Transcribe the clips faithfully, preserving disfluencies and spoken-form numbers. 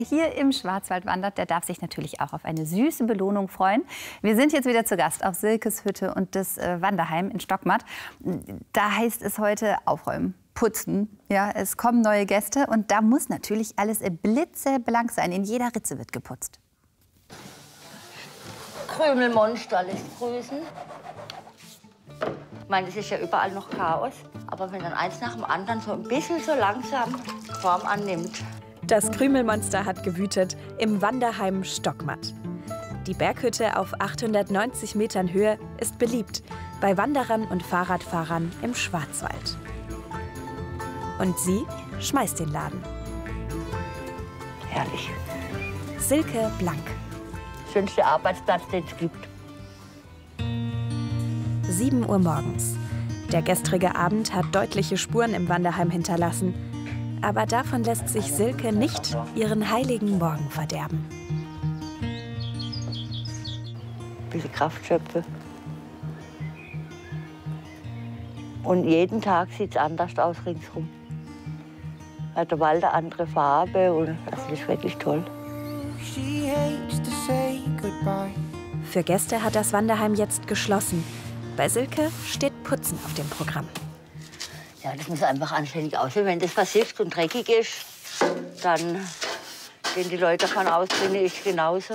hier im Schwarzwald wandert, der darf sich natürlich auch auf eine süße Belohnung freuen. Wir sind jetzt wieder zu Gast auf Silkes Hütte und das äh, Wanderheim in Stockmatt. Da heißt es heute aufräumen, putzen. Ja, es kommen neue Gäste und da muss natürlich alles blitzeblank sein. In jeder Ritze wird geputzt. Krümelmonster lässt grüßen. Ich meine, das ist ja überall noch Chaos. Aber wenn dann eins nach dem anderen so ein bisschen so langsam Form annimmt. Das Krümelmonster hat gewütet im Wanderheim Stockmatt. Die Berghütte auf achthundertneunzig Metern Höhe ist beliebt bei Wanderern und Fahrradfahrern im Schwarzwald. Und sie schmeißt den Laden. Herrlich. Silke Blank. Schönster Arbeitsplatz, den es gibt. sieben Uhr morgens. Der gestrige Abend hat deutliche Spuren im Wanderheim hinterlassen. Aber davon lässt sich Silke nicht ihren heiligen Morgen verderben. Ein bisschen Kraft schöpfe. Und jeden Tag sieht es anders aus ringsherum. Hat der Wald eine andere Farbe und das ist wirklich toll. Für Gäste hat das Wanderheim jetzt geschlossen. Bei Silke steht Putzen auf dem Programm. Ja, das muss einfach anständig aussehen. Wenn das versifft und dreckig ist, dann gehen die Leute davon aus, drinnen ist genauso.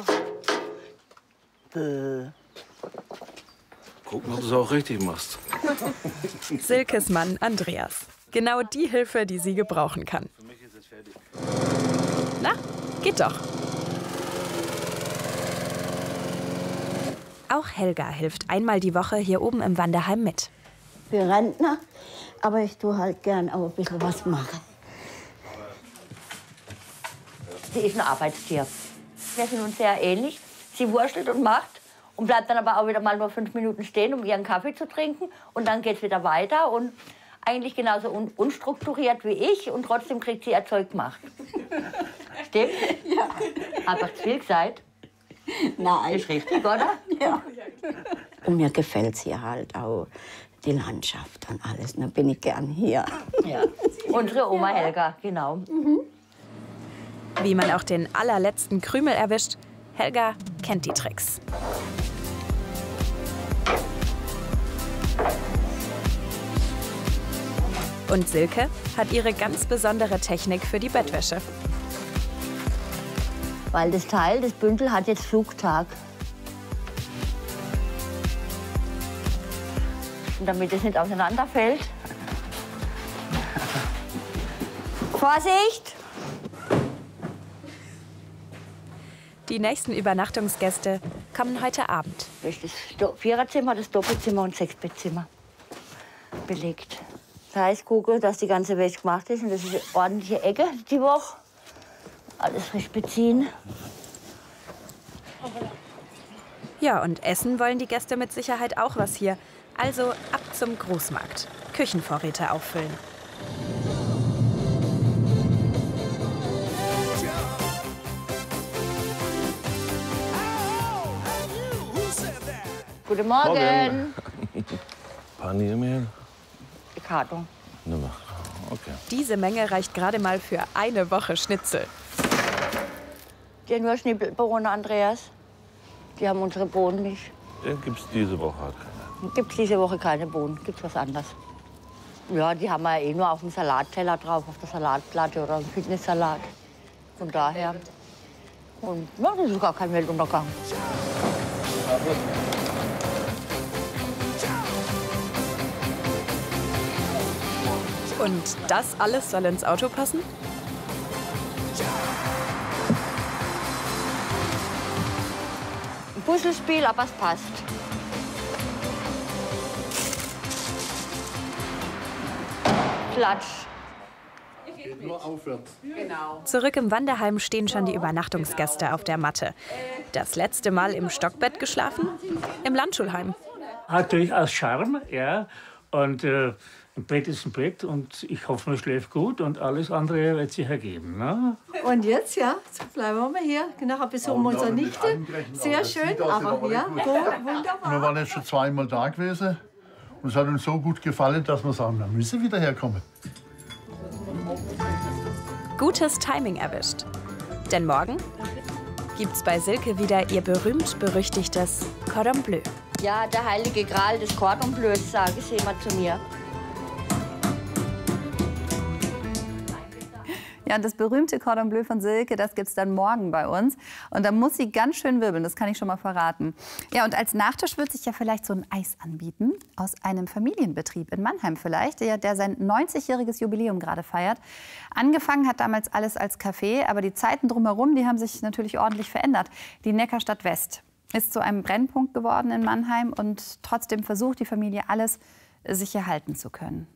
Bäh. Gucken, ob du es auch richtig machst. Silkes Mann Andreas. Genau die Hilfe, die sie gebrauchen kann. Für mich ist es fertig. Na, geht doch. Auch Helga hilft einmal die Woche hier oben im Wanderheim mit. Ich bin Rentner, aber ich tue halt gern auch ein bisschen was machen. Sie ist ein Arbeitstier. Wir sind uns sehr ähnlich. Sie wurschtelt und macht und bleibt dann aber auch wieder mal nur fünf Minuten stehen, um ihren Kaffee zu trinken. Und dann geht es wieder weiter und eigentlich genauso un unstrukturiert wie ich und trotzdem kriegt sie ihr Zeug gemacht. Stimmt? Ja. Einfach zu viel gesagt. Nein. Ist richtig, oder? Ja. Und mir gefällt es hier halt auch, die Landschaft und alles. Da bin ich gern hier. Ja. Unsere Oma Helga, genau. Mhm. Wie man auch den allerletzten Krümel erwischt, Helga kennt die Tricks. Und Silke hat ihre ganz besondere Technik für die Bettwäsche. Weil das Teil, das Bündel, hat jetzt Flugtag. Und damit es nicht auseinanderfällt. Vorsicht! Die nächsten Übernachtungsgäste kommen heute Abend. Das ist das Viererzimmer, das Doppelzimmer und Sechsbettzimmer belegt. Das heißt, gucke, dass die ganze Wäsche gemacht ist. Und das ist eine ordentliche Ecke die Woche. Alles frisch beziehen. Ja, und essen wollen die Gäste mit Sicherheit auch was hier. Also ab zum Großmarkt. Küchenvorräte auffüllen. Guten Morgen. Morgen. Paniermehl? Karton. Okay. Diese Menge reicht gerade mal für eine Woche Schnitzel. Die nur Schnibbelbohnen, Andreas. Die haben unsere Bohnen nicht. Den gibt es diese Woche halt keine. Gibt es diese Woche keine Bohnen, gibt es was anderes. Ja, die haben wir eh nur auf dem Salatteller drauf, auf der Salatplatte oder im Fitnesssalat. Von daher. Und ja, das ist gar kein Weltuntergang. Und das alles soll ins Auto passen? Ein Puzzlespiel, aber es passt. Klatsch. Geht nur aufwärts. Genau. Zurück im Wanderheim stehen schon die Übernachtungsgäste auf der Matte. Das letzte Mal im Stockbett geschlafen? Im Landschulheim. Hat durchaus Charme, ja. Und äh, ein Bett ist ein Bett und ich hoffe, man schläft gut und alles andere wird sich ergeben. Ne? Und jetzt, ja, jetzt bleiben wir mal hier. Nachher besuchen wir unsere Nichte. Sehr schön, aber ja, gut, wunderbar. Wir waren jetzt schon zweimal da gewesen und es hat uns so gut gefallen, dass wir sagen, wir müssen wieder herkommen. Gutes Timing erwischt. Denn morgen gibt's bei Silke wieder ihr berühmt-berüchtigtes Cordon Bleu. Ja, der heilige Gral des Cordon Bleus, sagen sie immer zu mir. Ja, und das berühmte Cordon Bleu von Silke, das gibt es dann morgen bei uns. Und da muss sie ganz schön wirbeln, das kann ich schon mal verraten. Ja, und als Nachtisch wird sich ja vielleicht so ein Eis anbieten. Aus einem Familienbetrieb in Mannheim vielleicht, der, der sein neunzigjähriges Jubiläum gerade feiert. Angefangen hat damals alles als Café, aber die Zeiten drumherum, die haben sich natürlich ordentlich verändert. Die Neckarstadt West ist zu einem Brennpunkt geworden in Mannheim. Und trotzdem versucht die Familie alles, sich erhalten zu können.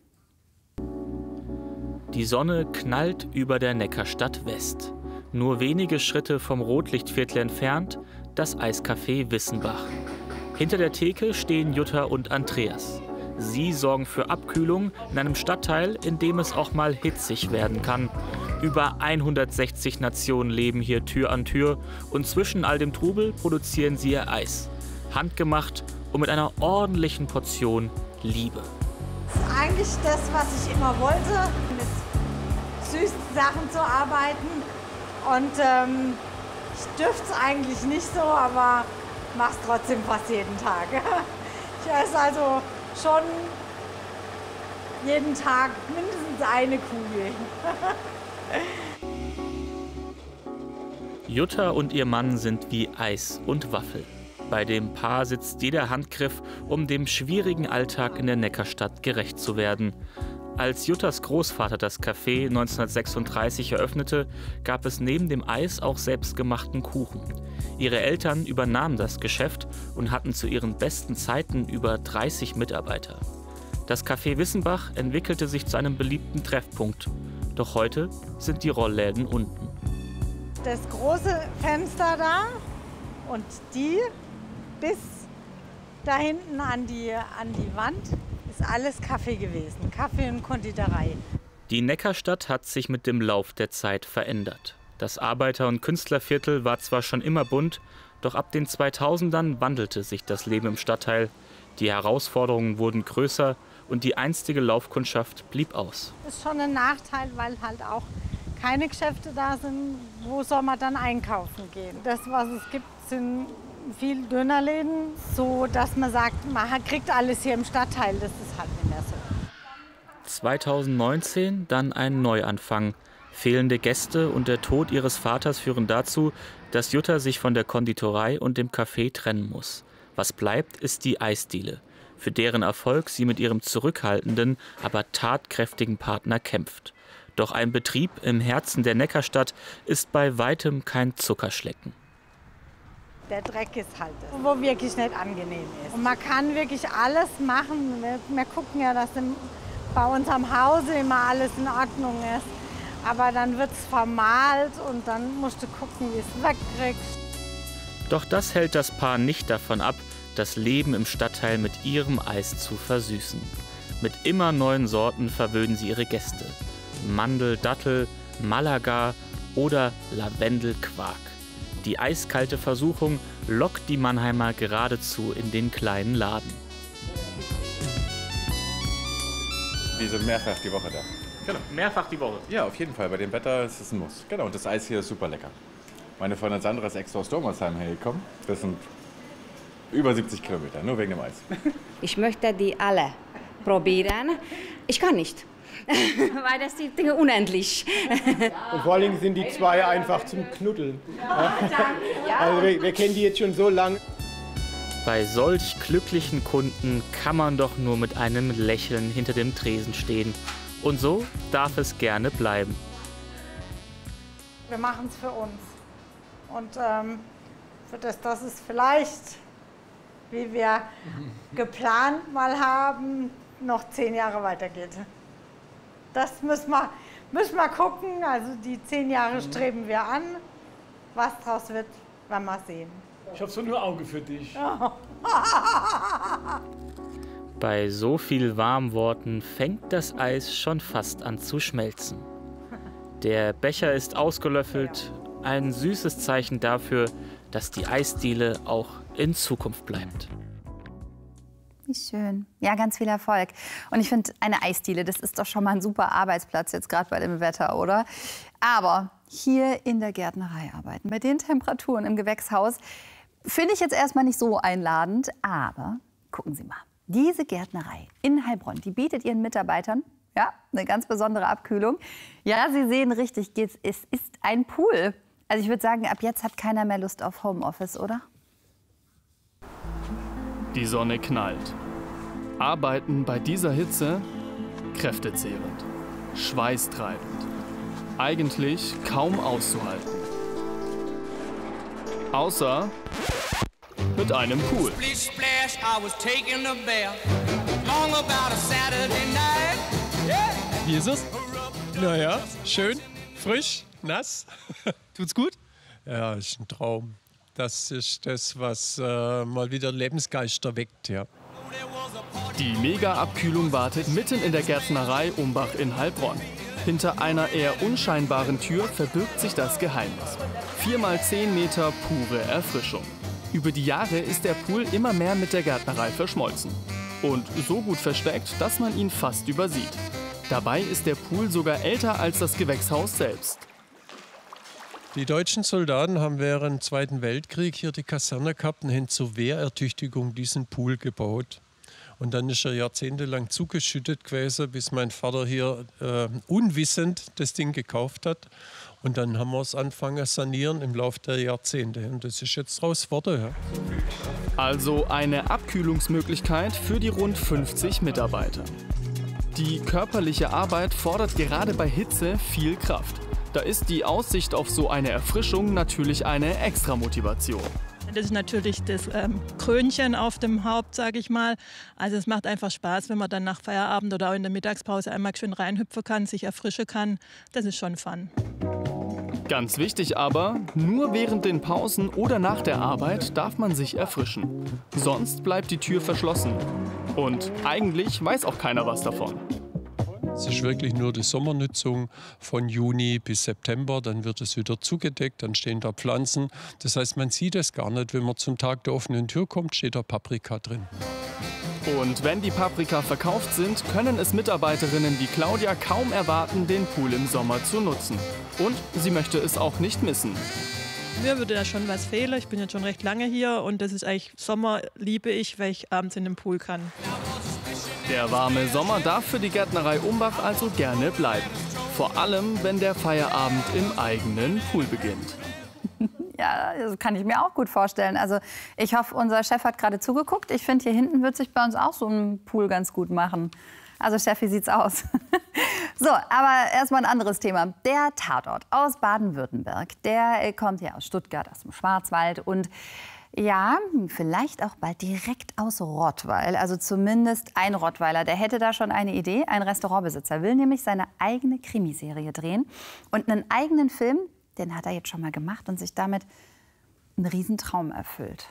Die Sonne knallt über der Neckarstadt West. Nur wenige Schritte vom Rotlichtviertel entfernt das Eiscafé Wissenbach. Hinter der Theke stehen Jutta und Andreas. Sie sorgen für Abkühlung in einem Stadtteil, in dem es auch mal hitzig werden kann. Über hundertsechzig Nationen leben hier Tür an Tür und zwischen all dem Trubel produzieren sie ihr Eis. Handgemacht und mit einer ordentlichen Portion Liebe. Das ist eigentlich das, was ich immer wollte, mit süßen Sachen zu arbeiten. Und ähm, ich dürfte es eigentlich nicht so, aber mache es trotzdem fast jeden Tag. Ich esse also schon jeden Tag mindestens eine Kugel. Jutta und ihr Mann sind wie Eis und Waffel. Bei dem Paar sitzt jeder Handgriff, um dem schwierigen Alltag in der Neckarstadt gerecht zu werden. Als Juttas Großvater das Café neunzehnhundertsechsunddreißig eröffnete, gab es neben dem Eis auch selbstgemachten Kuchen. Ihre Eltern übernahmen das Geschäft und hatten zu ihren besten Zeiten über dreißig Mitarbeiter. Das Café Wissenbach entwickelte sich zu einem beliebten Treffpunkt. Doch heute sind die Rollläden unten. Das große Fenster da und die bis da hinten an die, an die Wand ist alles Kaffee gewesen, Kaffee und Konditorei. Die Neckarstadt hat sich mit dem Lauf der Zeit verändert. Das Arbeiter- und Künstlerviertel war zwar schon immer bunt, doch ab den zweitausendern wandelte sich das Leben im Stadtteil. Die Herausforderungen wurden größer und die einstige Laufkundschaft blieb aus. Das ist schon ein Nachteil, weil halt auch keine Geschäfte da sind. Wo soll man dann einkaufen gehen? Das, was es gibt, sind viel Dönerläden, so dass man sagt, man kriegt alles hier im Stadtteil. Das ist halt nicht mehr so. zweitausendneunzehn dann ein Neuanfang. Fehlende Gäste und der Tod ihres Vaters führen dazu, dass Jutta sich von der Konditorei und dem Café trennen muss. Was bleibt, ist die Eisdiele, für deren Erfolg sie mit ihrem zurückhaltenden, aber tatkräftigen Partner kämpft. Doch ein Betrieb im Herzen der Neckarstadt ist bei weitem kein Zuckerschlecken. Der Dreck ist halt das, wo wirklich nicht angenehm ist. Und man kann wirklich alles machen. Wir, wir gucken ja, dass im, bei uns am Hause immer alles in Ordnung ist. Aber dann wird es vermahlt und dann musst du gucken, wie es wegkriegst. Doch das hält das Paar nicht davon ab, das Leben im Stadtteil mit ihrem Eis zu versüßen. Mit immer neuen Sorten verwöhnen sie ihre Gäste. Mandel, Dattel, Malaga oder Lavendelquark. Die eiskalte Versuchung lockt die Mannheimer geradezu in den kleinen Laden. Wir sind mehrfach die Woche da. Genau, mehrfach die Woche? Ja, auf jeden Fall. Bei dem Wetter ist es ein Muss. Genau, und das Eis hier ist super lecker. Meine Freundin Sandra ist extra aus Dormersheim hergekommen. Das sind über siebzig Kilometer, nur wegen dem Eis. Ich möchte die alle probieren. Ich kann nicht, weil das die Dinge unendlich. Und vor allem sind die zwei einfach zum Knuddeln. Also wir, wir kennen die jetzt schon so lange. Bei solch glücklichen Kunden kann man doch nur mit einem Lächeln hinter dem Tresen stehen. Und so darf es gerne bleiben. Wir machen es für uns. Und ähm, für das, dass es vielleicht, wie wir geplant mal haben, noch zehn Jahre weitergeht. Das müssen wir, müssen wir gucken. Also die zehn Jahre streben wir an. Was draus wird, werden wir sehen. Ich habe so nur Auge für dich. Bei so viel Warmworten fängt das Eis schon fast an zu schmelzen. Der Becher ist ausgelöffelt, ein süßes Zeichen dafür, dass die Eisdiele auch in Zukunft bleibt. Wie schön. Ja, ganz viel Erfolg. Und ich finde, eine Eisdiele, das ist doch schon mal ein super Arbeitsplatz, jetzt gerade bei dem Wetter, oder? Aber hier in der Gärtnerei arbeiten, bei den Temperaturen im Gewächshaus, finde ich jetzt erstmal nicht so einladend. Aber gucken Sie mal, diese Gärtnerei in Heilbronn, die bietet ihren Mitarbeitern ja, eine ganz besondere Abkühlung. Ja, Sie sehen richtig, es ist ein Pool. Also ich würde sagen, ab jetzt hat keiner mehr Lust auf Homeoffice, oder? Die Sonne knallt. Arbeiten bei dieser Hitze kräftezehrend, schweißtreibend, eigentlich kaum auszuhalten. Außer mit einem Pool. Wie ist es? Naja, schön, frisch, nass. Tut's gut? Ja, ist ein Traum. Das ist das, was äh, mal wieder Lebensgeister weckt, ja. Die Mega-Abkühlung wartet mitten in der Gärtnerei Umbach in Heilbronn. Hinter einer eher unscheinbaren Tür verbirgt sich das Geheimnis. vier mal zehn Meter pure Erfrischung. Über die Jahre ist der Pool immer mehr mit der Gärtnerei verschmolzen. Und so gut versteckt, dass man ihn fast übersieht. Dabei ist der Pool sogar älter als das Gewächshaus selbst. Die deutschen Soldaten haben während dem Zweiten Weltkrieg hier die Kaserne gehabt und haben zur Wehrertüchtigung diesen Pool gebaut. Und dann ist er jahrzehntelang zugeschüttet gewesen, bis mein Vater hier äh, unwissend das Ding gekauft hat. Und dann haben wir es angefangen zu sanieren im Laufe der Jahrzehnte. Und das ist jetzt draus geworden. Ja. Also eine Abkühlungsmöglichkeit für die rund fünfzig Mitarbeiter. Die körperliche Arbeit fordert gerade bei Hitze viel Kraft. Da ist die Aussicht auf so eine Erfrischung natürlich eine Extramotivation. Das ist natürlich das ähm, Krönchen auf dem Haupt, sage ich mal. Also es macht einfach Spaß, wenn man dann nach Feierabend oder auch in der Mittagspause einmal schön reinhüpfen kann, sich erfrischen kann. Das ist schon Fun. Ganz wichtig aber, nur während den Pausen oder nach der Arbeit darf man sich erfrischen. Sonst bleibt die Tür verschlossen. Und eigentlich weiß auch keiner was davon. Es ist wirklich nur die Sommernutzung von Juni bis September. Dann wird es wieder zugedeckt, dann stehen da Pflanzen. Das heißt, man sieht es gar nicht. Wenn man zum Tag der offenen Tür kommt, steht da Paprika drin. Und wenn die Paprika verkauft sind, können es Mitarbeiterinnen wie Claudia kaum erwarten, den Pool im Sommer zu nutzen. Und sie möchte es auch nicht missen. Mir würde da schon was fehlen. Ich bin jetzt schon recht lange hier und das ist eigentlich Sommer liebe ich, weil ich abends in den Pool kann. Der warme Sommer darf für die Gärtnerei Umbach also gerne bleiben. Vor allem, wenn der Feierabend im eigenen Pool beginnt. Ja, das kann ich mir auch gut vorstellen. Also ich hoffe, unser Chef hat gerade zugeguckt. Ich finde, hier hinten wird sich bei uns auch so ein Pool ganz gut machen. Also Chef, wie sieht's aus? So, aber erstmal ein anderes Thema. Der Tatort aus Baden-Württemberg, der kommt ja aus Stuttgart, aus dem Schwarzwald und ja, vielleicht auch bald direkt aus Rottweil. Also zumindest ein Rottweiler, der hätte da schon eine Idee. Ein Restaurantbesitzer will nämlich seine eigene Krimiserie drehen und einen eigenen Film, den hat er jetzt schon mal gemacht und sich damit einen Riesentraum erfüllt.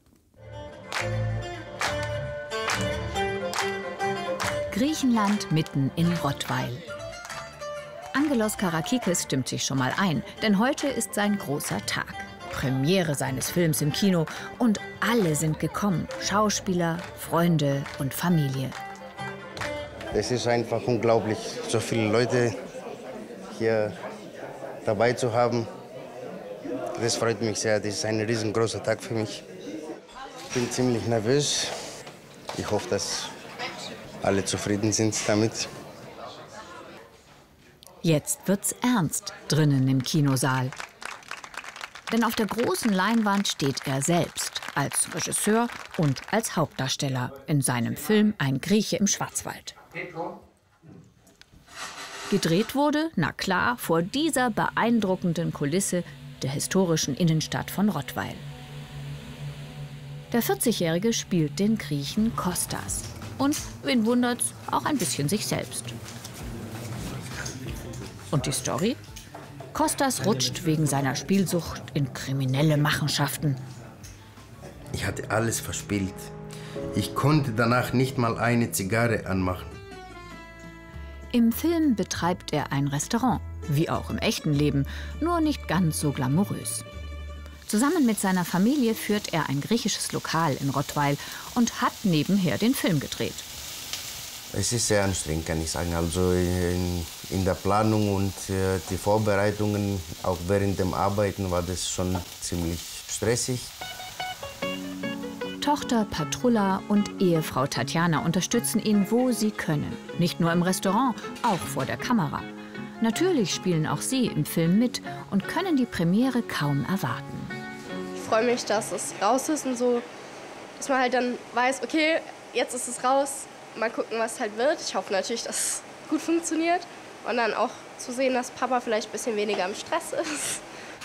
Griechenland mitten in Rottweil. Angelos Karakikis stimmt sich schon mal ein, denn heute ist sein großer Tag. Premiere seines Films im Kino und alle sind gekommen. Schauspieler, Freunde und Familie. Es ist einfach unglaublich, so viele Leute hier dabei zu haben. Das freut mich sehr. Das ist ein riesengroßer Tag für mich. Ich bin ziemlich nervös. Ich hoffe, dass alle zufrieden sind damit. Jetzt wird's ernst drinnen im Kinosaal. Denn auf der großen Leinwand steht er selbst als Regisseur und als Hauptdarsteller in seinem Film Ein Grieche im Schwarzwald. Gedreht wurde, na klar, vor dieser beeindruckenden Kulisse der historischen Innenstadt von Rottweil. Der vierzigjährige spielt den Griechen Kostas. Und, wen wundert's, auch ein bisschen sich selbst. Und die Story? Kostas rutscht wegen seiner Spielsucht in kriminelle Machenschaften. Ich hatte alles verspielt. Ich konnte danach nicht mal eine Zigarre anmachen. Im Film betreibt er ein Restaurant, wie auch im echten Leben, nur nicht ganz so glamourös. Zusammen mit seiner Familie führt er ein griechisches Lokal in Rottweil und hat nebenher den Film gedreht. Es ist sehr anstrengend, kann ich sagen. Also in, in der Planung und äh, die Vorbereitungen, auch während dem Arbeiten, war das schon ziemlich stressig. Tochter Patrulla und Ehefrau Tatjana unterstützen ihn, wo sie können. Nicht nur im Restaurant, auch vor der Kamera. Natürlich spielen auch sie im Film mit und können die Premiere kaum erwarten. Ich freue mich, dass es raus ist und so, dass man halt dann weiß, okay, jetzt ist es raus. Mal gucken, was halt wird. Ich hoffe natürlich, dass es gut funktioniert. Und dann auch zu sehen, dass Papa vielleicht ein bisschen weniger im Stress ist.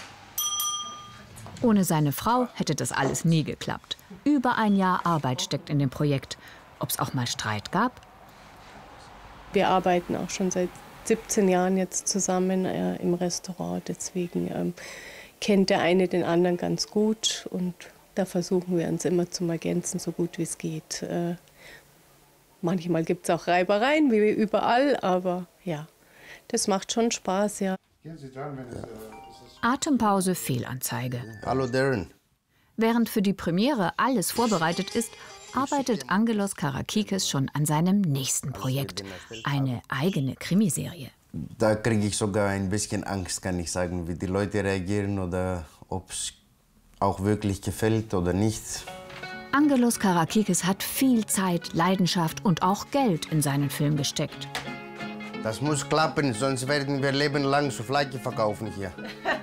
Ohne seine Frau hätte das alles nie geklappt. Über ein Jahr Arbeit steckt in dem Projekt. Ob es auch mal Streit gab? Wir arbeiten auch schon seit siebzehn Jahren jetzt zusammen äh, im Restaurant. Deswegen ähm, kennt der eine den anderen ganz gut. Und da versuchen wir uns immer zu ergänzen, so gut wie es geht. Äh, Manchmal gibt es auch Reibereien, wie überall, aber ja, das macht schon Spaß, ja. Atempause, Fehlanzeige. Hallo Darren. Während für die Premiere alles vorbereitet ist, arbeitet Angelos Karakikis schon an seinem nächsten Projekt. Eine eigene Krimiserie. Da kriege ich sogar ein bisschen Angst, kann ich sagen, wie die Leute reagieren oder ob es auch wirklich gefällt oder nicht. Angelos Karakikis hat viel Zeit, Leidenschaft und auch Geld in seinen Film gesteckt. Das muss klappen, sonst werden wir lebenlang Souvlaki verkaufen hier.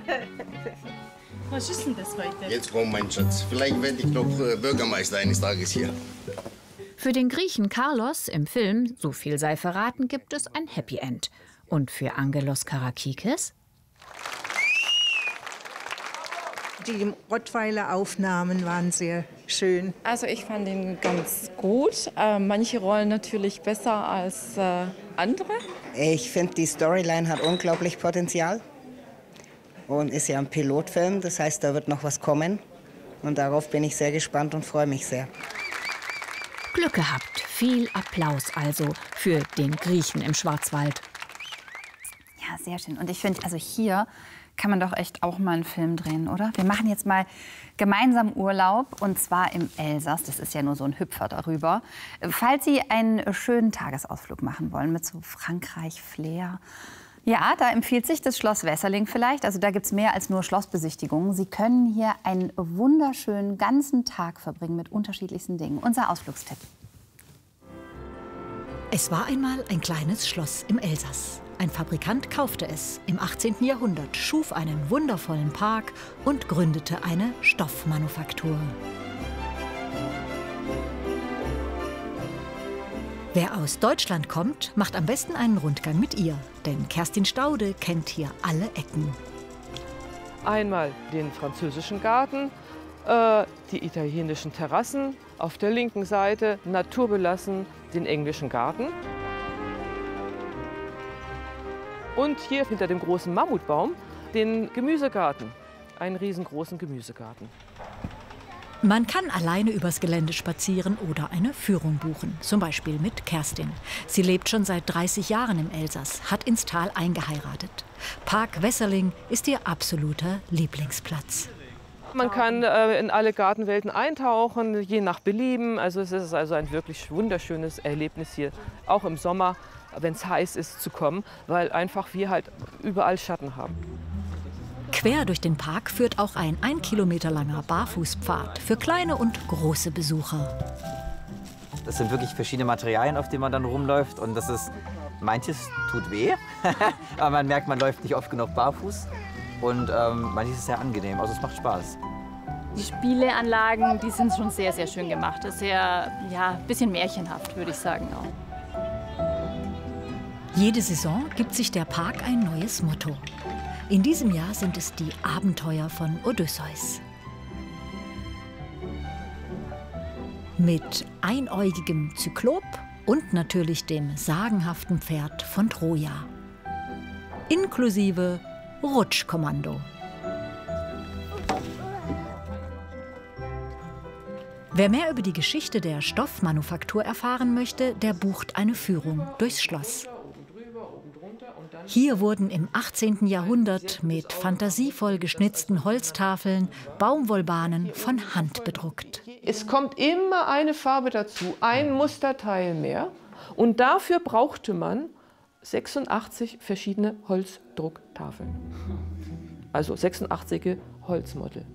Was ist denn das heute? Jetzt komm, mein Schatz. Vielleicht werde ich noch Bürgermeister eines Tages hier. Für den Griechen Carlos im Film, so viel sei verraten, gibt es ein Happy End. Und für Angelos Karakikis? Die Rottweiler Aufnahmen waren sehr schön. Also ich fand ihn ganz gut. Äh, manche Rollen natürlich besser als äh, andere. Ich finde, die Storyline hat unglaublich Potenzial. Und ist ja ein Pilotfilm, das heißt, da wird noch was kommen. Und darauf bin ich sehr gespannt und freue mich sehr. Glück gehabt. Viel Applaus also für den Griechen im Schwarzwald. Ja, sehr schön. Und ich finde, also hier kann man doch echt auch mal einen Film drehen, oder? Wir machen jetzt mal gemeinsam Urlaub, und zwar im Elsass. Das ist ja nur so ein Hüpfer darüber. Falls Sie einen schönen Tagesausflug machen wollen mit so Frankreich-Flair, ja, da empfiehlt sich das Schloss Wesseling vielleicht. Also da gibt es mehr als nur Schlossbesichtigungen. Sie können hier einen wunderschönen ganzen Tag verbringen mit unterschiedlichsten Dingen. Unser Ausflugstipp. Es war einmal ein kleines Schloss im Elsass. Ein Fabrikant kaufte es im achtzehnten Jahrhundert, schuf einen wundervollen Park und gründete eine Stoffmanufaktur. Wer aus Deutschland kommt, macht am besten einen Rundgang mit ihr. Denn Kerstin Staude kennt hier alle Ecken. Einmal den französischen Garten, äh, die italienischen Terrassen, auf der linken Seite naturbelassen den englischen Garten. Und hier hinter dem großen Mammutbaum den Gemüsegarten, einen riesengroßen Gemüsegarten. Man kann alleine übers Gelände spazieren oder eine Führung buchen, zum Beispiel mit Kerstin. Sie lebt schon seit dreißig Jahren im Elsass, hat ins Tal eingeheiratet. Park Wesseling ist ihr absoluter Lieblingsplatz. Man kann äh, in alle Gartenwelten eintauchen, je nach Belieben. Also es ist also ein wirklich wunderschönes Erlebnis hier, auch im Sommer, wenn es heiß ist, zu kommen, weil einfach wir halt überall Schatten haben. Quer durch den Park führt auch ein ein Kilometer langer Barfußpfad für kleine und große Besucher. Das sind wirklich verschiedene Materialien, auf denen man dann rumläuft. Und das ist, manches tut weh, aber man merkt, man läuft nicht oft genug barfuß. Und ähm, manches ist sehr angenehm, also es macht Spaß. Die Spieleanlagen, die sind schon sehr, sehr schön gemacht. Das ist sehr, ja, ein bisschen märchenhaft, würde ich sagen auch. Jede Saison gibt sich der Park ein neues Motto. In diesem Jahr sind es die Abenteuer von Odysseus. Mit einäugigem Zyklop und natürlich dem sagenhaften Pferd von Troja. Inklusive Rutschkommando. Wer mehr über die Geschichte der Stoffmanufaktur erfahren möchte, der bucht eine Führung durchs Schloss. Hier wurden im achtzehnten Jahrhundert mit fantasievoll geschnitzten Holztafeln Baumwollbahnen von Hand bedruckt. Es kommt immer eine Farbe dazu, ein Musterteil mehr. Und dafür brauchte man sechsundachtzig verschiedene Holzdrucktafeln. Also sechsundachtzige Holzmodel.